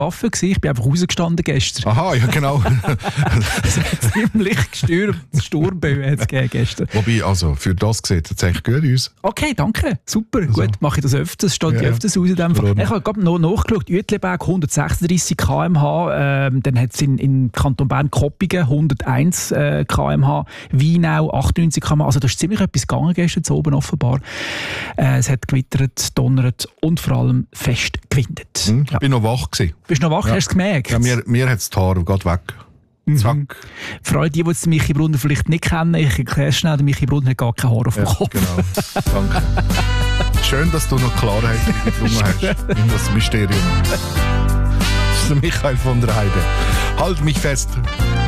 Waffe gewesen. Ich bin einfach rausgestanden gestern. Aha, ja genau. Ziemlich gestürmt. Sturmböe hat es gegeben gestern. Wobei, also für das sieht es eigentlich gut aus. Okay, danke. Super. Also. Gut, mache ich das öfters. Steht ja öfters aus in dem Fall. Ich habe gerade noch nachgeschaut. Uetliberg 136 km/h. Dann hat es in Kanton Bern Koppingen 101 km/h. Weinau 98 km/h. Also da ist ziemlich etwas gegangen gestern so oben offenbar. Es hat gewittert, donnert und vor allem fest gewindet. Ich bin noch wach gewesen. Bist du noch wach? Ja. Hast du es gemerkt? Ja, mir hat es die Haare gerade weg. Zack. Für alle, die den Michi Brunner vielleicht nicht kennen, ich erkläre schnell, der Michi Brunner hat gar keine Haare auf dem Kopf. Genau. Danke. Schön, dass du noch Klarheit gefunden hast in das Mysterium. Das ist der Michael von der Heide. Halt mich fest.